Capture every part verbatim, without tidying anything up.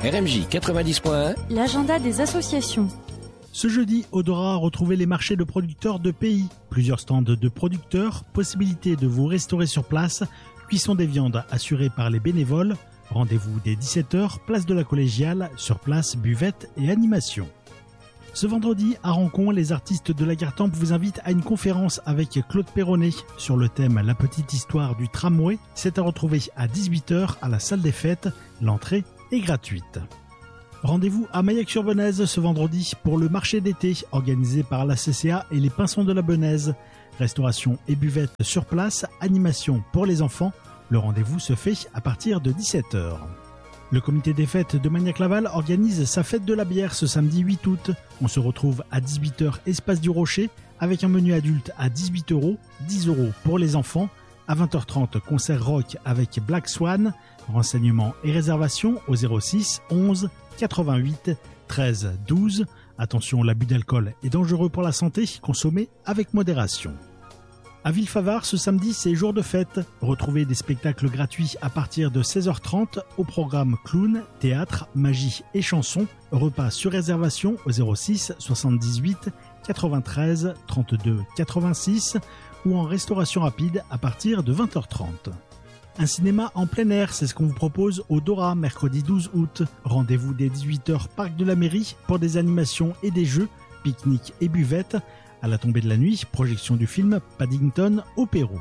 R M J quatre-vingt-dix point un, l'agenda des associations. Ce jeudi, Odora a retrouvé les marchés de producteurs de pays. Plusieurs stands de producteurs, possibilité de vous restaurer sur place, cuisson des viandes assurée par les bénévoles. Rendez-vous dès dix-sept heures, place de la Collégiale, sur place, buvette et animation. Ce vendredi, à Rancon, les artistes de la Gartempe vous invitent à une conférence avec Claude Perronnet sur le thème La petite histoire du tramway. C'est à retrouver à dix-huit heures à la salle des fêtes. L'entrée est gratuite. Rendez-vous à Maillac-sur-Benaise ce vendredi pour le marché d'été organisé par la C C A et les Pinsons de la Benaise. Restauration et buvette sur place, animation pour les enfants. Le rendez-vous se fait à partir de dix-sept heures. Le comité des fêtes de Magnac-Laval organise sa fête de la bière ce samedi huit août. On se retrouve à dix-huit heures Espace du Rocher avec un menu adulte à dix-huit euros, dix euros pour les enfants. À vingt heures trente, concert rock avec Black Swan. Renseignements et réservations au zéro six onze quatre-vingt-huit treize douze. Attention, l'abus d'alcool est dangereux pour la santé, consommez avec modération. À Villefavard, ce samedi, c'est jour de fête. Retrouvez des spectacles gratuits à partir de seize heures trente au programme clown, théâtre, magie et chansons. Repas sur réservation au zéro six soixante-dix-huit quatre-vingt-treize trente-deux quatre-vingt-six ou en restauration rapide à partir de vingt heures trente. Un cinéma en plein air, c'est ce qu'on vous propose au Dora, mercredi douze août. Rendez-vous dès dix-huit heures, parc de la mairie, pour des animations et des jeux, pique-nique et buvette. À la tombée de la nuit, projection du film Paddington au Pérou.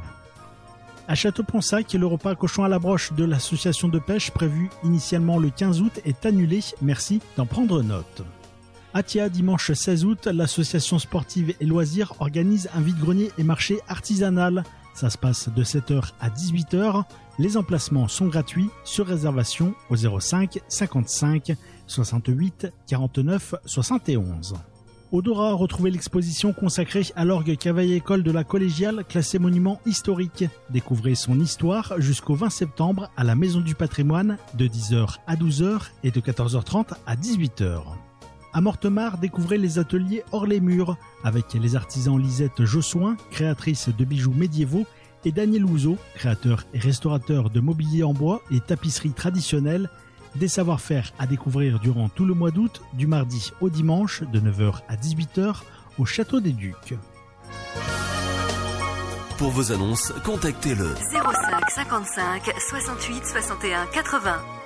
À Château-Ponsac, le repas cochon à la broche de l'association de pêche prévu initialement le quinze août est annulé. Merci d'en prendre note. À Thia, dimanche seize août, l'association sportive et loisirs organise un vide-grenier et marché artisanal. Ça se passe de sept heures à dix-huit heures. Les emplacements sont gratuits sur réservation au zéro cinq cinquante-cinq soixante-huit quarante-neuf soixante et onze. Odora, retrouvez l'exposition consacrée à l'orgue Cavaillé-École de la Collégiale, classée monument historique. Découvrez son histoire jusqu'au vingt septembre à la Maison du Patrimoine, de dix heures à douze heures et de quatorze heures trente à dix-huit heures. À Mortemart, découvrez les ateliers hors les murs, avec les artisans Lisette Jossoin, créatrice de bijoux médiévaux, et Daniel Ouzo, créateur et restaurateur de mobilier en bois et tapisseries traditionnelles. Des savoir-faire à découvrir durant tout le mois d'août, du mardi au dimanche, de neuf heures à dix-huit heures, au Château des Ducs. Pour vos annonces, contactez le zéro cinq cinquante-cinq soixante-huit soixante et un quatre-vingts.